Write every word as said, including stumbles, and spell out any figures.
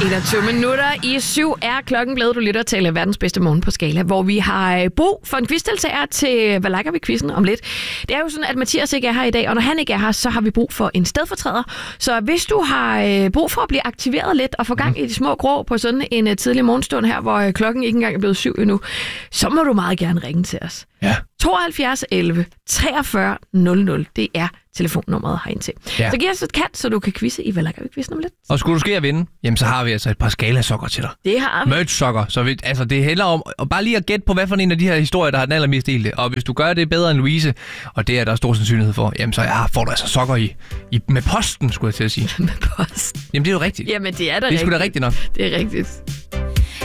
enogtyve minutter i syv er klokken blevet. Du lytter til verdens bedste morgen på Skala, hvor vi har brug for en quizdeltager til Hvad liker vi quizzen om lidt. Det er jo sådan, at Mathias ikke er her i dag, og når han ikke er her, så har vi brug for en stedfortræder. Så hvis du har brug for at blive aktiveret lidt og få gang i de små grå på sådan en tidlig morgenstund her, hvor klokken ikke engang er blevet syv endnu, så må du meget gerne ringe til os. Ja. tooghalvfjerds elleve treogfyrre nul nul, det er telefonnummeret herind til. Ja. Så giv os et kant, så du kan quizze i Hvad liker vi quizzen om lidt. Og skulle du ske at vinde, jamen så har vi altså et par Skala-sokker til dig. Det har vi. Merch-sokker. Så vi, altså, det handler om og bare lige at gætte på, hvad for en af de her historier, der har den allermest del det. Og hvis du gør det bedre end Louise, og det er der stor sandsynlighed for, jamen så ja, får du altså sokker i, i med posten, skulle jeg til at sige. Med posten? Jamen det er jo rigtigt. Jamen det er da rigtigt. Det er sgu da rigtigt nok. Det er rigtigt.